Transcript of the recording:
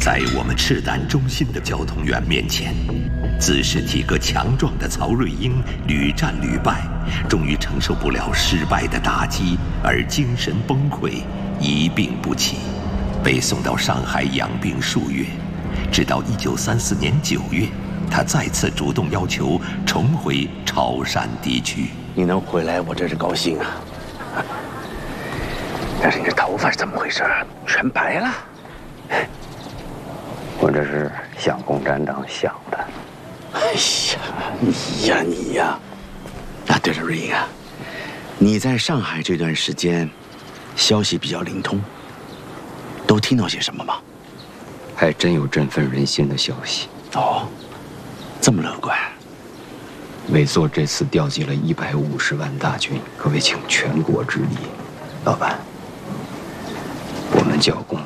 在我们赤胆忠心的交通员面前，自恃体格强壮的曹瑞英屡战屡败，终于承受不了失败的打击而精神崩溃，一病不起，被送到上海养病数月。直到1934年9月，他再次主动要求重回潮汕地区。 你能回来，我真是高兴啊！但是你这头发是怎么回事？全白了。 我这是想共产党想的。 哎呀，你呀！啊，对了，瑞英啊，你在上海这段时间，消息比较灵通，都听到些什么吗？ 还真有振奋人心的消息。 哦，这么乐观。 美作这次调集了150万大军，可谓请全国之力。老板，我们剿共